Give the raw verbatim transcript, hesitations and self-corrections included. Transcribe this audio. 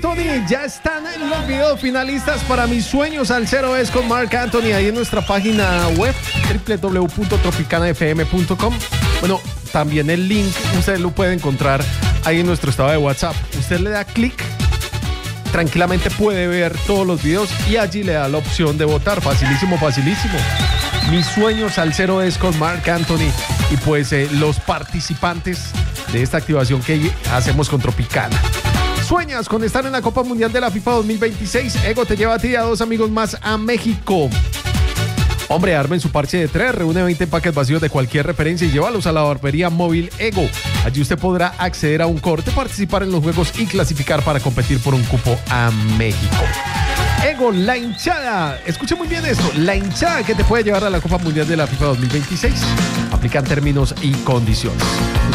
Anthony. Ya están los videos finalistas para Mis Sueños al Cero es con Marc Anthony ahí en nuestra página web doble u doble u doble u punto tropicana f m punto com. Bueno, también el link usted lo puede encontrar ahí en nuestro estado de WhatsApp. Usted le da clic, tranquilamente puede ver todos los videos y allí le da la opción de votar. Facilísimo, facilísimo. Mis Sueños al Cero es con Marc Anthony. Y pues eh, los participantes de esta activación que hacemos con Tropicana. ¿Sueñas con estar en la Copa Mundial de la FIFA dos mil veintiséis? Ego te lleva a ti y a dos amigos más a México. Hombre, armen su parche de tres, reúne veinte empaques vacíos de cualquier referencia y llévalos a la barbería móvil Ego. Allí usted podrá acceder a un corte, participar en los juegos y clasificar para competir por un cupo a México. Ego, la hinchada. Escuche muy bien esto. La hinchada que te puede llevar a la Copa Mundial de la FIFA dos mil veintiséis. Aplican términos y condiciones.